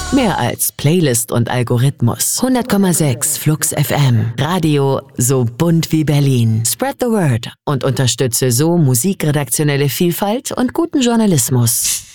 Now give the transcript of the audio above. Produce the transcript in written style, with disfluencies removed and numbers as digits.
Mehr als Playlist und Algorithmus. 100,6 Flux FM. Radio so bunt wie Berlin. Spread the word und unterstütze so musikredaktionelle Vielfalt und guten Journalismus.